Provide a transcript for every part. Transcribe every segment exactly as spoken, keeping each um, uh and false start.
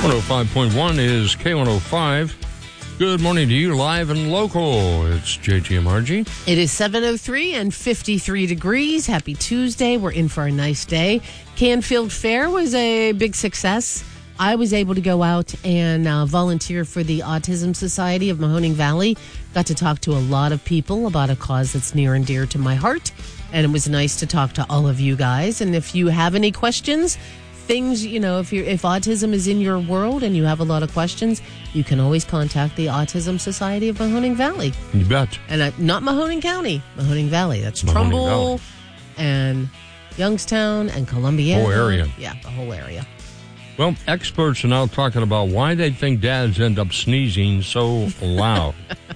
one oh five point one is K one oh five. Good morning to you, live and local. It's J T M R G. It is seven oh three and fifty-three degrees. Happy Tuesday. We're in for a nice day. Canfield Fair was a big success. I was able to go out and uh, volunteer for the Autism Society of Mahoning Valley. Got to talk to a lot of people about a cause that's near and dear to my heart. And it was nice to talk to all of you guys. And if you have any questions, things, you know, if you're if autism is in your world and you have a lot of questions, you can always contact the Autism Society of Mahoning Valley. You bet. And uh, not Mahoning County, Mahoning Valley. That's Mahoning Trumbull Valley. and Youngstown and Columbia. Whole area. Yeah, the whole area. Well, experts are now talking about why they think dads end up sneezing so loud.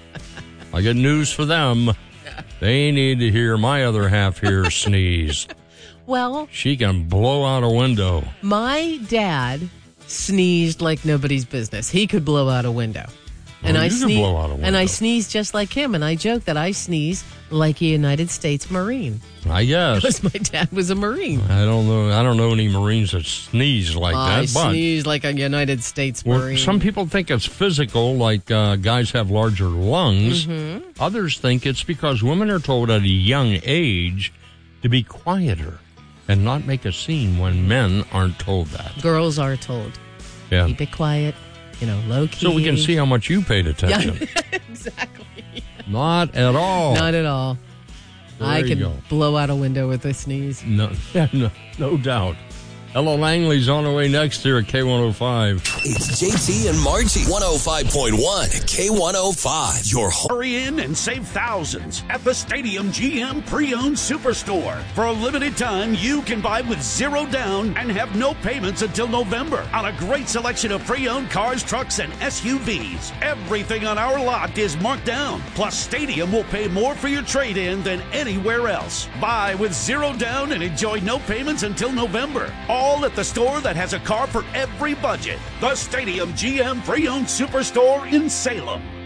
I got news for them. They need to hear my other half here sneeze. Well, She can blow out a window. my dad sneezed like nobody's business. He could blow out a window. And Well, I you could sneeze, blow out a and I window. sneeze just like him. And I joke that I sneeze like a United States Marine I guess. because my dad was a Marine. I don't know. I don't know any Marines that sneeze like I that. But sneeze like a United States well, Marine. some people think it's physical, like uh, guys have larger lungs. Mm-hmm. Others think it's because women are told at a young age to be quieter and not make a scene when men aren't told that. Girls are told, Yeah. keep it quiet, you know, low key. So we can see how much you paid attention. Yeah, exactly. Not at all. Not at all. There I you can go. blow out a window with a sneeze. No, no, no doubt. Ella Langley's on her way next here at K one oh five. It's J T and Margie. one oh five point one K one oh five. Your home. Hurry in and save thousands at the Stadium G M Pre-Owned Superstore. For a limited time, you can buy with zero down and have no payments until November on a great selection of pre-owned cars, trucks, and S U Vs. Everything on our lot is marked down. Plus, Stadium will pay more for your trade-in than anywhere else. Buy with zero down and enjoy no payments until November. All at the store that has a car for every budget. The Stadium G M Pre-Owned Superstore in Salem.